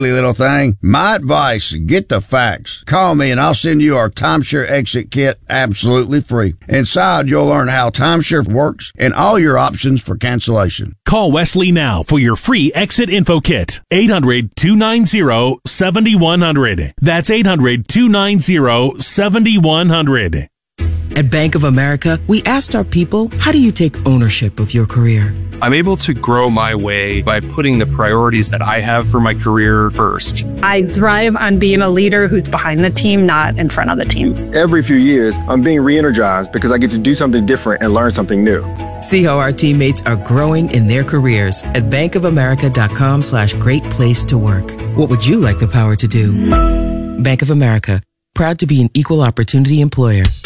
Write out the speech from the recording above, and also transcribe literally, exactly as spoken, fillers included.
little thing. My advice, get the facts. Call me and I'll send you our timeshare exit kit absolutely free. Inside, you'll learn how timeshare works and all your options for cancellation. Call Wesley now for your free exit info kit. eight hundred, two nine zero, seven one zero zero. That's eight hundred, two nine zero, seven one zero zero. At Bank of America, we asked our people, how do you take ownership of your career? I'm able to grow my way by putting the priorities that I have for my career first. I thrive on being a leader who's behind the team, not in front of the team. Every few years, I'm being re-energized because I get to do something different and learn something new. See how our teammates are growing in their careers at bankofamerica.com slash great place to work. What would you like the power to do? Bank of America, proud to be an equal opportunity employer.